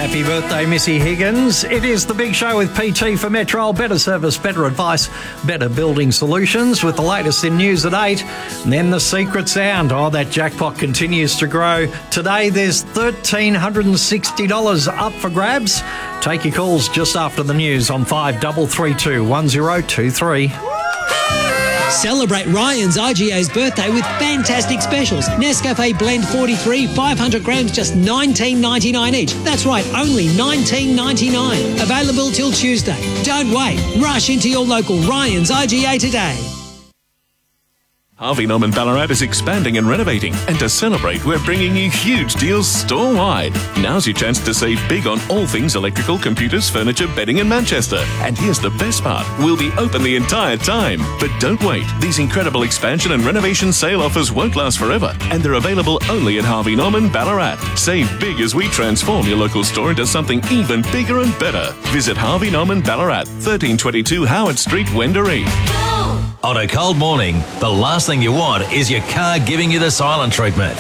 Happy birthday, Missy Higgins. It is the Big Show with PT for Metrol. Better service, better advice, better building solutions with the latest in news at 8. And then the secret sound. Oh, that jackpot continues to grow. Today, there's $1,360 up for grabs. Take your calls just after the news on 5332 1023. Celebrate Ryan's IGA's birthday with fantastic specials. Nescafe Blend 43, 500 grams, just $19.99 each. That's right, only $19.99. Available till Tuesday. Don't wait. Rush into your local Ryan's IGA today. Harvey Norman Ballarat is expanding and renovating, and to celebrate, we're bringing you huge deals store-wide. Now's your chance to save big on all things electrical, computers, furniture, bedding in Manchester. And here's the best part, we'll be open the entire time. But don't wait, these incredible expansion and renovation sale offers won't last forever, and they're available only at Harvey Norman Ballarat. Save big as we transform your local store into something even bigger and better. Visit Harvey Norman Ballarat, 1322 Howard Street, Wendouree. On a cold morning, the last thing you want is your car giving you the silent treatment.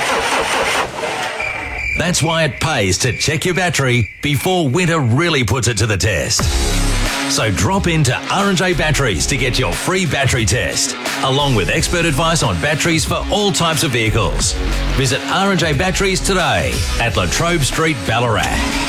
That's why it pays to check your battery before winter really puts it to the test. So drop into R&J Batteries to get your free battery test, along with expert advice on batteries for all types of vehicles. Visit R&J Batteries today at La Trobe Street, Ballarat.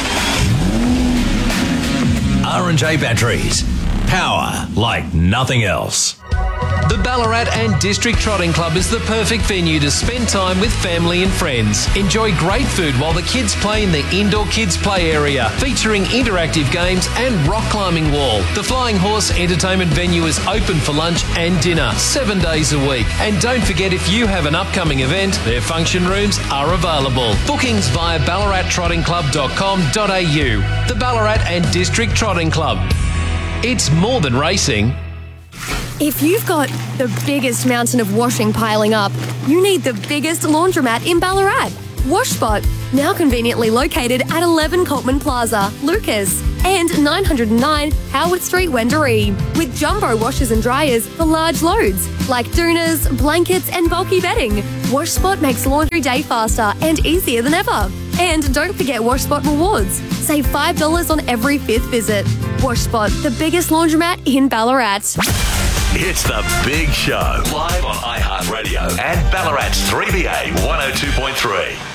R&J Batteries. Power like nothing else. The Ballarat and District Trotting Club is the perfect venue to spend time with family and friends. Enjoy great food while the kids play in the indoor kids play area, featuring interactive games and rock climbing wall. The Flying Horse entertainment venue is open for lunch and dinner 7 days a week. And don't forget, if you have an upcoming event, their function rooms are available. Bookings via ballarattrottingclub.com.au. The Ballarat and District Trotting Club. It's more than racing. If you've got the biggest mountain of washing piling up, you need the biggest laundromat in Ballarat. WashSpot, now conveniently located at 11 Coltman Plaza, Lucas, and 909 Howard Street, Wendouree, with jumbo washers and dryers for large loads, like doonas, blankets and bulky bedding. WashSpot makes laundry day faster and easier than ever. And don't forget WashSpot rewards. Save $5 on every 5th visit. WashSpot, the biggest laundromat in Ballarat. It's the Big Show, live on iHeartRadio and Ballarat's 3BA 102.3.